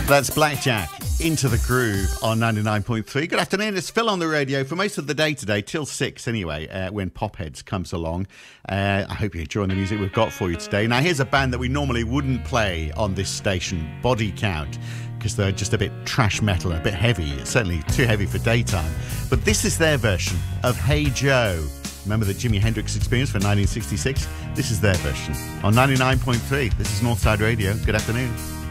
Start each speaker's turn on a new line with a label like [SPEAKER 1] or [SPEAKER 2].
[SPEAKER 1] That's Blackjack, Into the Groove on 99.3. Good afternoon, it's Phil on the radio for most of the day today, till 6 anyway, when Popheads comes along. I hope you're enjoying the music we've got for you today. Now here's a band that we normally wouldn't play on this station, Body Count, because they're just a bit trash metal and a bit heavy. It's certainly too heavy for daytime. But this is their version of Hey Joe. Remember the Jimi Hendrix Experience from 1966? This is their version on 99.3. This is Northside Radio. Good afternoon.